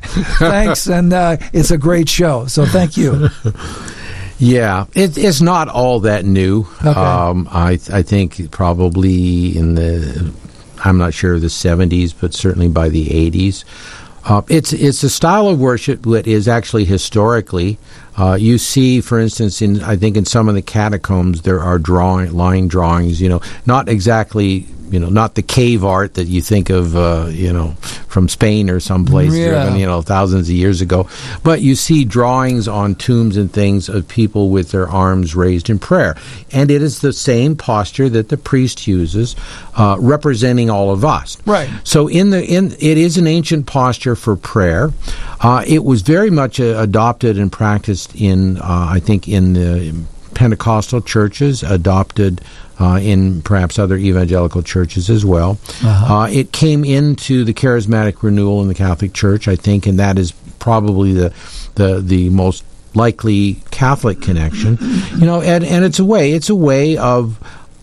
Thanks, and it's a great show, so thank you. Yeah, it's not all that new. Okay. I think probably in the, I'm not sure, the 70s, but certainly by the 80s. It's a style of worship that is actually historically. You see, for instance, I think in some of the catacombs there are line drawings. Not exactly. Not the cave art that you think of, from Spain or someplace, driven, thousands of years ago. But you see drawings on tombs and things of people with their arms raised in prayer. And it is the same posture that the priest uses, representing all of us. Right. So it is an ancient posture for prayer. It was very much adopted and practiced in the Pentecostal churches, adopted in perhaps other evangelical churches as well. Uh-huh. It came into the charismatic renewal in the Catholic Church, I think, and that is probably the most likely Catholic connection. And it's a way of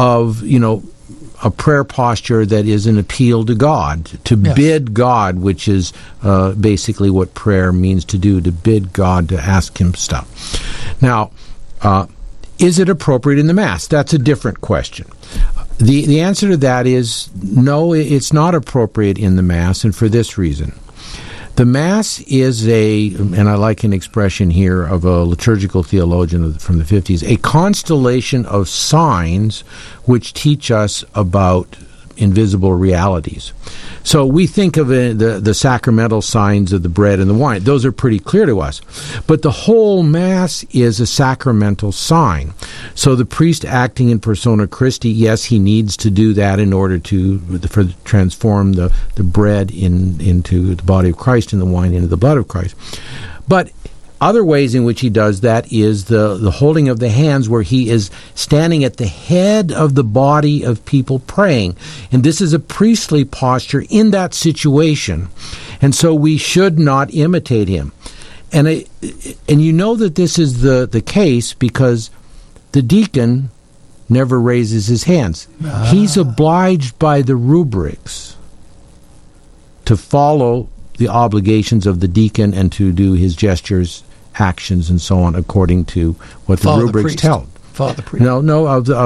a prayer posture that is an appeal to God, to bid God, which is basically what prayer means to do, to bid God to ask Him stuff. Now, is it appropriate in the Mass? That's a different question. The answer to that is no, it's not appropriate in the Mass, and for this reason. The Mass is and I like an expression here of a liturgical theologian from the 50s, a constellation of signs which teach us about invisible realities. So we think of the sacramental signs of the bread and the wine. Those are pretty clear to us. But the whole Mass is a sacramental sign. So the priest acting in persona Christi, yes, he needs to do that in order to transform the bread into the body of Christ and the wine into the blood of Christ. But other ways in which he does that is the holding of the hands, where he is standing at the head of the body of people praying. And this is a priestly posture in that situation. And so we should not imitate him. And you know that this is the case because the deacon never raises his hands. He's obliged by the rubrics to follow the obligations of the deacon and to do his gestures, actions, and so on according to what the rubrics tell. Follow the priest. No, of the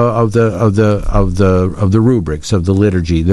rubrics of the liturgy.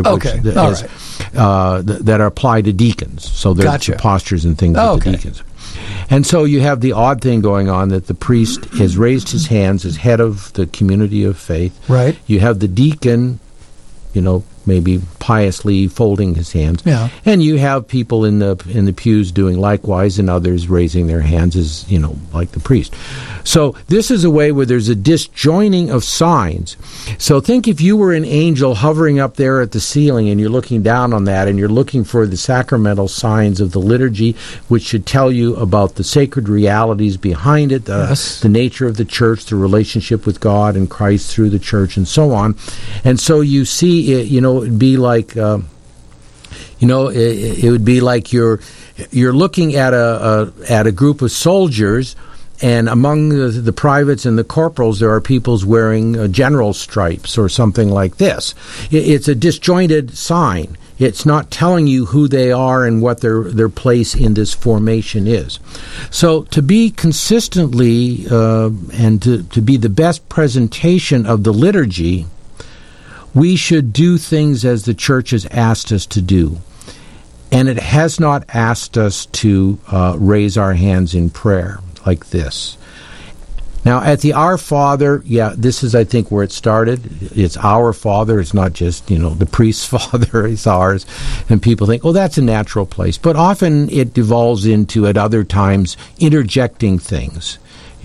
That are applied to deacons. So there's the postures and things of the deacons. And so you have the odd thing going on that the priest has raised his hands as head of the community of faith. Right. You have the deacon, maybe piously folding his hands. Yeah. And you have people in the pews doing likewise, and others raising their hands as, like the priest. So this is a way where there's a disjoining of signs. So think if you were an angel hovering up there at the ceiling and you're looking down on that and you're looking for the sacramental signs of the liturgy, which should tell you about the sacred realities behind it, the nature of the church, the relationship with God and Christ through the church, and so on. And so you see it, it'd be like, it would be like you're looking at a group of soldiers, and among the privates and the corporals, there are people wearing general stripes or something like this. It's a disjointed sign. It's not telling you who they are and what their place in this formation is. So to be consistently and to be the best presentation of the liturgy, we should do things as the Church has asked us to do. And it has not asked us to raise our hands in prayer like this. Now, at the Our Father, this is, I think, where it started. It's our Father. It's not just, the priest's father. It's ours. And people think, that's a natural place. But often it devolves into, at other times, interjecting things,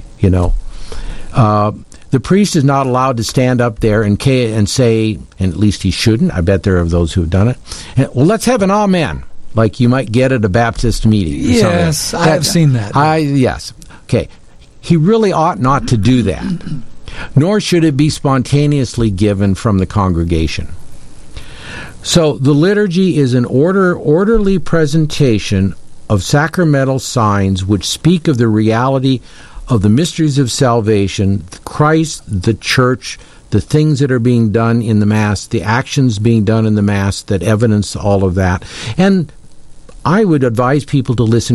The priest is not allowed to stand up there and say, and at least he shouldn't, I bet there are those who have done it, let's have an amen, like you might get at a Baptist meeting. Yes, I have seen that. Yes. Okay. He really ought not to do that, nor should it be spontaneously given from the congregation. So the liturgy is an orderly presentation of sacramental signs which speak of the reality of the mysteries of salvation, Christ, the church, the things that are being done in the Mass, the actions being done in the Mass that evidence all of that. And I would advise people to listen